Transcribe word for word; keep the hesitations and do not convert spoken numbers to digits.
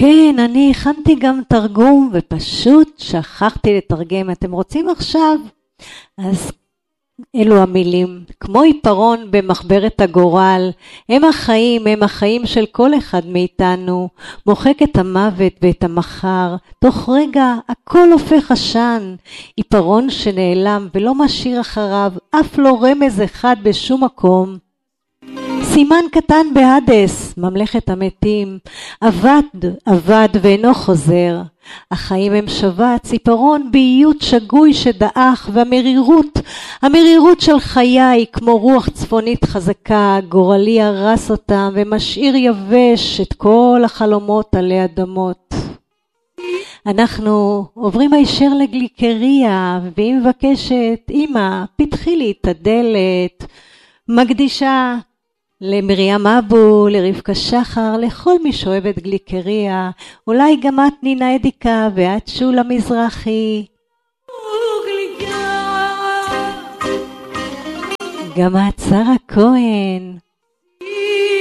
כן, אני הכנתי גם תרגום ופשוט שכחתי לתרגם. אתם רוצים עכשיו? אז אלו המילים, כמו עיפרון במחברת הגורל, הם החיים, הם החיים של כל אחד מאיתנו, מוחק את המוות ואת המחר, תוך רגע הכל הופך עשן, עיפרון שנעלם ולא משאיר אחריו אף לא רמז אחד בשום מקום. סימן קטן בהדס, ממלכת המתים, עבד, עבד ואינו חוזר. החיים הם שבץ, עיפרון באיות שגוי שדאח, והמרירות, המרירות של חיי, כמו רוח צפונית חזקה, גורלי הרס אותם ומשאיר יבש את כל החלומות עלי אדמות. אנחנו עוברים הישר לגליקריה, והיא מבקשת, אמא, פתחי לי את הדלת, מקדישה למרים אבו, לרבקה שחר, לכל מי שאוהב את גליקריה, אולי גם את נינה אדיקה ואת שולה מזרחי. גם את שרה כהן.